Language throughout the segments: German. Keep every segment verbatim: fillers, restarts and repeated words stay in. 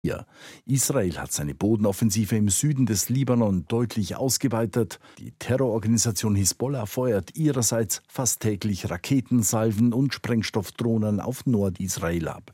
Ja, Israel hat seine Bodenoffensive im Süden des Libanon deutlich ausgeweitet. Die Terrororganisation Hisbollah feuert ihrerseits fast täglich Raketensalven und Sprengstoffdrohnen auf Nordisrael ab.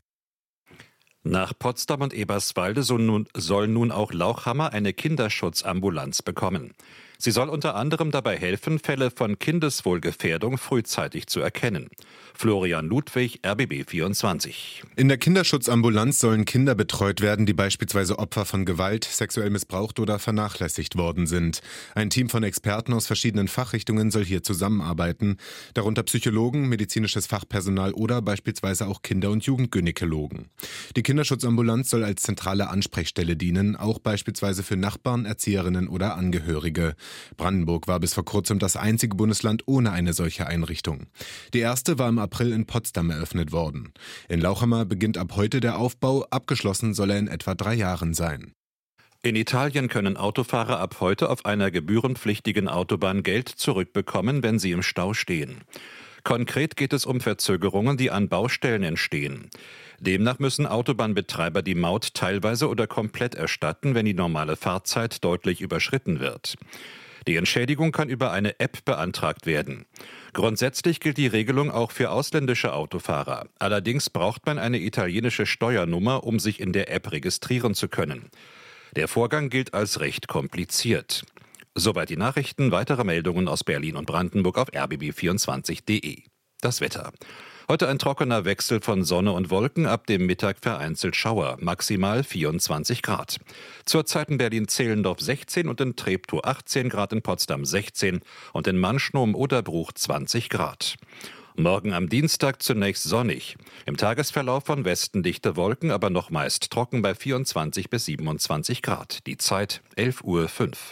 Nach Potsdam und Eberswalde soll nun, soll nun auch Lauchhammer eine Kinderschutzambulanz bekommen. Sie soll unter anderem dabei helfen, Fälle von Kindeswohlgefährdung frühzeitig zu erkennen. Florian Ludwig, R B B vierundzwanzig. In der Kinderschutzambulanz sollen Kinder betreut werden, die beispielsweise Opfer von Gewalt, sexuell missbraucht oder vernachlässigt worden sind. Ein Team von Experten aus verschiedenen Fachrichtungen soll hier zusammenarbeiten, darunter Psychologen, medizinisches Fachpersonal oder beispielsweise auch Kinder- und Jugendgynäkologen. Die Kinderschutzambulanz soll als zentrale Ansprechstelle dienen, auch beispielsweise für Nachbarn, Erzieherinnen oder Angehörige. Brandenburg war bis vor kurzem das einzige Bundesland ohne eine solche Einrichtung. Die erste war im April in Potsdam eröffnet worden. In Lauchhammer beginnt ab heute der Aufbau, abgeschlossen soll er in etwa drei Jahren sein. In Italien können Autofahrer ab heute auf einer gebührenpflichtigen Autobahn Geld zurückbekommen, wenn sie im Stau stehen. Konkret geht es um Verzögerungen, die an Baustellen entstehen. Demnach müssen Autobahnbetreiber die Maut teilweise oder komplett erstatten, wenn die normale Fahrzeit deutlich überschritten wird. Die Entschädigung kann über eine App beantragt werden. Grundsätzlich gilt die Regelung auch für ausländische Autofahrer. Allerdings braucht man eine italienische Steuernummer, um sich in der App registrieren zu können. Der Vorgang gilt als recht kompliziert. Soweit die Nachrichten. Weitere Meldungen aus Berlin und Brandenburg auf r b b vierundzwanzig punkt d e. Das Wetter. Heute ein trockener Wechsel von Sonne und Wolken, ab dem Mittag vereinzelt Schauer, maximal vierundzwanzig Grad. Zurzeit in Berlin-Zehlendorf sechzehn und in Treptow achtzehn Grad, in Potsdam sechzehn und in Mannschnow-Oderbruch zwanzig Grad. Morgen am Dienstag zunächst sonnig. Im Tagesverlauf von Westen dichte Wolken, aber noch meist trocken bei vierundzwanzig bis siebenundzwanzig Grad. Die Zeit elf Uhr fünf.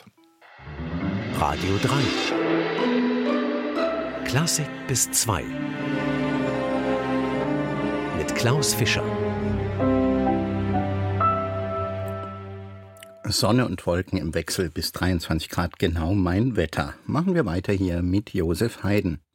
Radio drei. Klassik bis zwei. Mit Klaus Fischer. Sonne und Wolken im Wechsel bis dreiundzwanzig Grad, genau mein Wetter. Machen wir weiter hier mit Josef Haydn.